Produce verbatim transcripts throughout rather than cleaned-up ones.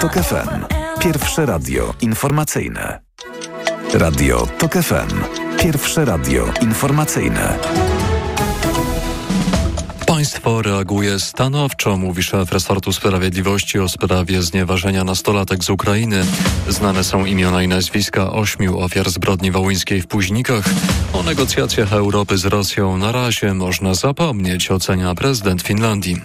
TOK F M. Pierwsze radio informacyjne. Radio TOK F M. Pierwsze radio informacyjne. Państwo reaguje stanowczo, mówi szef resortu sprawiedliwości o sprawie znieważenia nastolatek z Ukrainy. Znane są imiona i nazwiska ośmiu ofiar zbrodni wołyńskiej w Późnikach. O negocjacjach Europy z Rosją na razie można zapomnieć, ocenia prezydent Finlandii.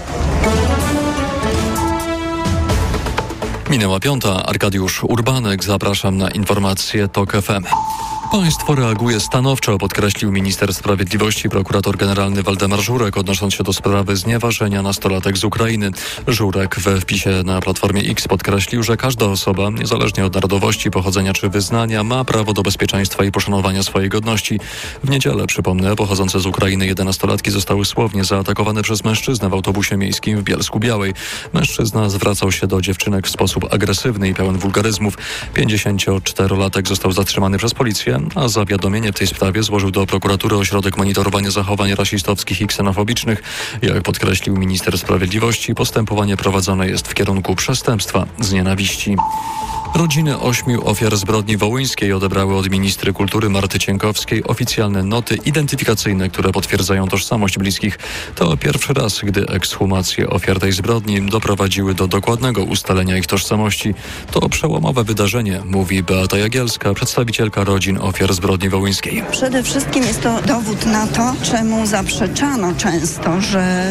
Minęła piąta. Arkadiusz Urbanek. Zapraszam na informacje TOK F M. Państwo reaguje stanowczo, podkreślił minister sprawiedliwości prokurator generalny Waldemar Żurek, odnosząc się do sprawy znieważenia nastolatek z Ukrainy. Żurek we wpisie na Platformie X podkreślił, że każda osoba, niezależnie od narodowości, pochodzenia czy wyznania, ma prawo do bezpieczeństwa i poszanowania swojej godności. W niedzielę, przypomnę, pochodzące z Ukrainy jedenastolatki zostały słownie zaatakowane przez mężczyznę w autobusie miejskim w Bielsku-Białej. Mężczyzna zwracał się do dziewczynek w sposób agresywny i pełen wulgaryzmów. pięćdziesięcioczterolatek został zatrzymany przez policję, a zawiadomienie w tej sprawie złożył do prokuratury Ośrodek Monitorowania Zachowań Rasistowskich i Ksenofobicznych. Jak podkreślił minister sprawiedliwości, postępowanie prowadzone jest w kierunku przestępstwa z nienawiści. Rodziny ośmiu ofiar zbrodni wołyńskiej odebrały od ministry kultury Marty Cienkowskiej oficjalne noty identyfikacyjne, które potwierdzają tożsamość bliskich. To pierwszy raz, gdy ekshumacje ofiar tej zbrodni doprowadziły do dokładnego ustalenia ich tożsamości. To przełomowe wydarzenie, mówi Beata Jagielska, przedstawicielka rodzin ofiar zbrodni wołyńskiej. Przede wszystkim jest to dowód na to, czemu zaprzeczano często, że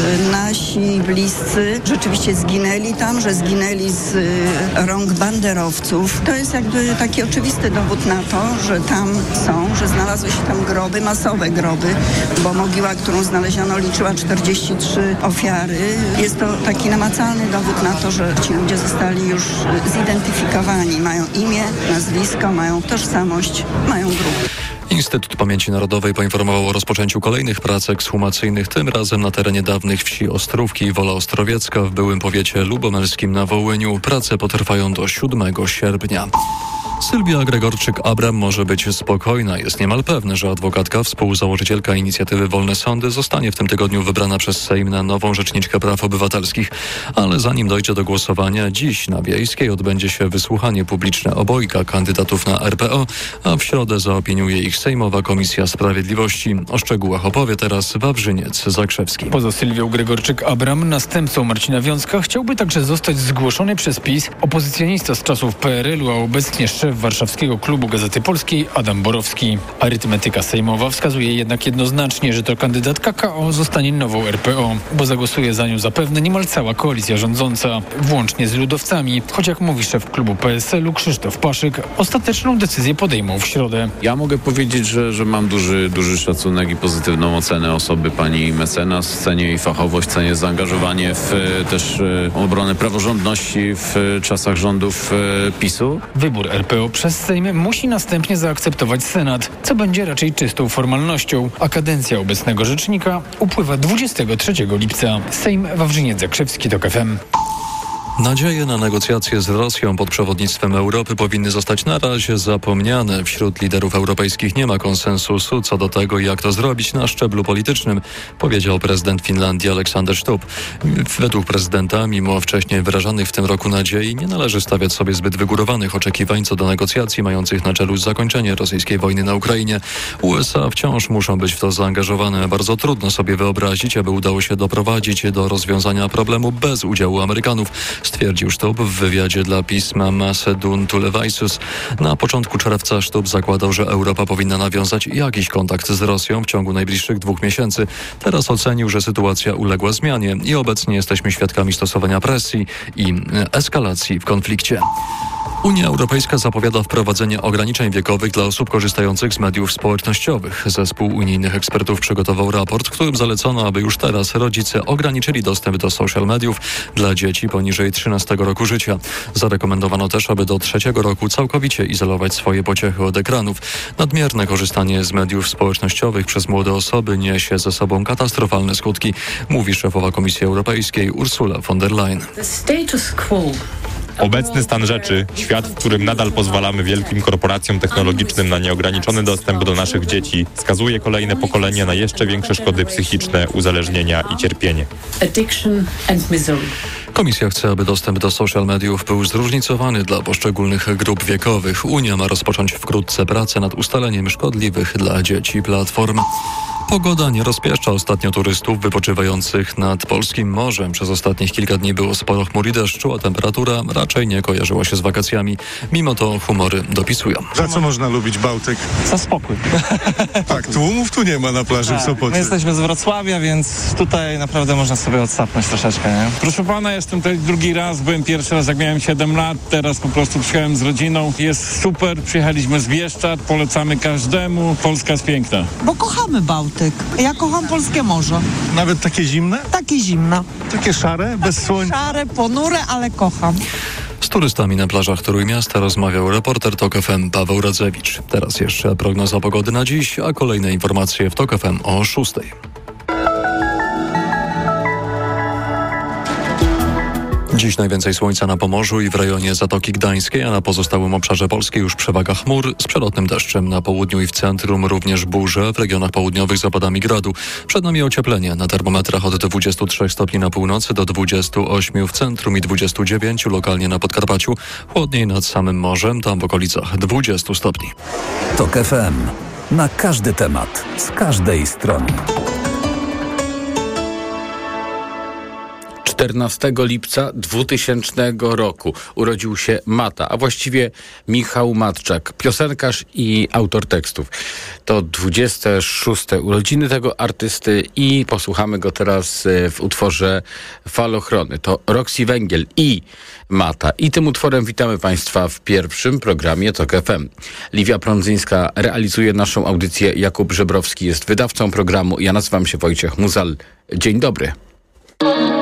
nasi bliscy rzeczywiście zginęli tam, że zginęli z rąk banderowców. To jest jakby taki oczywisty dowód na to, że tam są, że znalazły się tam groby, masowe groby, bo mogiła, którą znaleziono, liczyła czterdzieści trzy ofiary. Jest to taki namacalny dowód na to, że ci ludzie zostali już zidentyfikowani. Mają imię, nazwisko, mają tożsamość, mają grup. Instytut Pamięci Narodowej poinformował o rozpoczęciu kolejnych prac ekshumacyjnych, tym razem na terenie dawnych wsi Ostrówki i Wola Ostrowiecka w byłym powiecie lubomelskim na Wołyniu. Prace potrwają do siódmego sierpnia. Sylwia Gregorczyk-Abram może być spokojna. Jest niemal pewne, że adwokatka, współzałożycielka inicjatywy Wolne Sądy, zostanie w tym tygodniu wybrana przez Sejm na nową rzeczniczkę praw obywatelskich. Ale zanim dojdzie do głosowania, dziś na Wiejskiej odbędzie się wysłuchanie publiczne obojga kandydatów na R P O, a w środę zaopiniuje ich Sejmowa Komisja Sprawiedliwości. O szczegółach opowie teraz Wawrzyniec Zakrzewski. Poza Sylwią Gregorczyk-Abram następcą Marcina Wiącka chciałby także zostać zgłoszony przez PiS opozycjonista z czasów P R L u, a obecnie szef warszawskiego klubu Gazety Polskiej Adam Borowski. Arytmetyka sejmowa wskazuje jednak jednoznacznie, że to kandydatka K O zostanie nową R P O, bo zagłosuje za nią zapewne niemal cała koalicja rządząca, włącznie z ludowcami, choć jak mówi szef klubu P S L u Krzysztof Paszyk, ostateczną decyzję podejmą w środę. Ja mogę powiedzieć, że, że mam duży, duży szacunek i pozytywną ocenę osoby pani mecenas, cenię jej fachowość, cenię zaangażowanie w też obronę praworządności w czasach rządów PiSu. Wybór R P O przez Sejm musi następnie zaakceptować Senat, co będzie raczej czystą formalnością, a kadencja obecnego rzecznika upływa dwudziestego trzeciego lipca. Sejm, Wawrzyniec Zakrzewski, TOK F M. Nadzieje na negocjacje z Rosją pod przewodnictwem Europy powinny zostać na razie zapomniane. Wśród liderów europejskich nie ma konsensusu co do tego, jak to zrobić na szczeblu politycznym, powiedział prezydent Finlandii Aleksander Stubb. Według prezydenta, mimo wcześniej wyrażanych w tym roku nadziei, nie należy stawiać sobie zbyt wygórowanych oczekiwań co do negocjacji mających na celu zakończenie rosyjskiej wojny na Ukrainie. U S A wciąż muszą być w to zaangażowane. Bardzo trudno sobie wyobrazić, aby udało się doprowadzić do rozwiązania problemu bez udziału Amerykanów, stwierdził Stubb w wywiadzie dla pisma Macedon Tulevaisus. Na początku czerwca Stubb zakładał, że Europa powinna nawiązać jakiś kontakt z Rosją w ciągu najbliższych dwóch miesięcy. Teraz ocenił, że sytuacja uległa zmianie i obecnie jesteśmy świadkami stosowania presji i eskalacji w konflikcie. Unia Europejska zapowiada wprowadzenie ograniczeń wiekowych dla osób korzystających z mediów społecznościowych. Zespół unijnych ekspertów przygotował raport, w którym zalecono, aby już teraz rodzice ograniczyli dostęp do social mediów dla dzieci poniżej trzynastego roku życia. Zarekomendowano też, aby do trzeciego roku całkowicie izolować swoje pociechy od ekranów. Nadmierne korzystanie z mediów społecznościowych przez młode osoby niesie ze sobą katastrofalne skutki, mówi szefowa Komisji Europejskiej Ursula von der Leyen. The status quo Obecny stan rzeczy, świat, w którym nadal pozwalamy wielkim korporacjom technologicznym na nieograniczony dostęp do naszych dzieci, skazuje kolejne pokolenie na jeszcze większe szkody psychiczne, uzależnienia i cierpienie. Komisja chce, aby dostęp do social mediów był zróżnicowany dla poszczególnych grup wiekowych. Unia ma rozpocząć wkrótce pracę nad ustaleniem szkodliwych dla dzieci platform. Pogoda nie rozpieszcza ostatnio turystów wypoczywających nad polskim morzem. Przez ostatnich kilka dni było sporo chmur i deszczu, a temperatura raczej nie kojarzyła się z wakacjami. Mimo to humory dopisują. Za co można lubić Bałtyk? Za spokój. Tak, tłumów tu nie ma na plaży tak, w Sopocie. My jesteśmy z Wrocławia, więc tutaj naprawdę można sobie odsapnąć troszeczkę, nie? Proszę pana, jestem tutaj drugi raz, byłem pierwszy raz jak miałem siedem lat, teraz po prostu przyjechałem z rodziną. Jest super, przyjechaliśmy z Bieszczad, polecamy każdemu. Polska jest piękna. Bo kochamy Bałtyk. Ja kocham polskie morze. Nawet takie zimne? Takie zimne. Takie szare, bez słońca? Szare, ponure, ale kocham. Z turystami na plażach Trójmiasta rozmawiał reporter TOK F M Paweł Radzewicz. Teraz jeszcze prognoza pogody na dziś, a kolejne informacje w TOK F M o szóstej. Dziś najwięcej słońca na Pomorzu i w rejonie Zatoki Gdańskiej, a na pozostałym obszarze Polski już przewaga chmur z przelotnym deszczem. Na południu i w centrum również burze, w regionach południowych z opadami gradu. Przed nami ocieplenie. Na termometrach od dwudziestu trzech stopni na północy do dwudziestu ośmiu w centrum i dwudziestu dziewięciu lokalnie na Podkarpaciu. Chłodniej nad samym morzem, tam w okolicach dwudziestu stopni. TOK F M. Na każdy temat, z każdej strony. czternastego lipca dwutysięcznego roku urodził się Mata, a właściwie Michał Matczak, piosenkarz i autor tekstów. To dwudzieste szóste urodziny tego artysty i posłuchamy go teraz w utworze Falochrony. To Roxy Węgiel i Mata. I tym utworem witamy Państwa w pierwszym programie TOK F M. Liwia Prądzyńska realizuje naszą audycję, Jakub Żebrowski jest wydawcą programu. Ja nazywam się Wojciech Muzal. Dzień dobry.